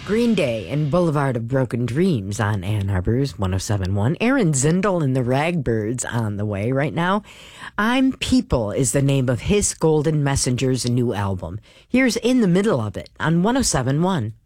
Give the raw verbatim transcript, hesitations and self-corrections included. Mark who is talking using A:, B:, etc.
A: Green Day and Boulevard of Broken Dreams on Ann Arbor's one oh seven point one. Aaron Zindel and the Ragbirds on the way right now. I'm People is the name of his Golden Messengers new album. Here's In the Middle of It on one oh seven point one.